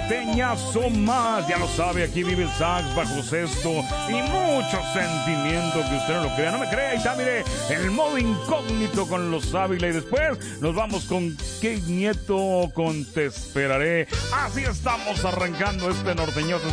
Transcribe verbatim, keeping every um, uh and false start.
norteñazo más. Ya lo sabe, aquí vive el sax, bajo sexto y mucho sentimiento, que usted no lo crea. No me crea, ahí está, mire, el modo incógnito con los Ávila. Y después nos vamos con Kate Nieto, con Te Esperaré. Así estamos arrancando este norteñazo